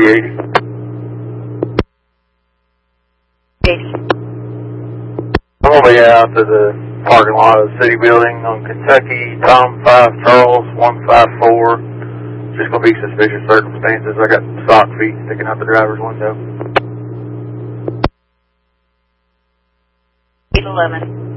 80. 80. I'm going to be out to the parking lot of the city building on Kentucky, Tom 5 Charles 154. Just going to be suspicious circumstances. I got sock feet sticking out the driver's window. 811.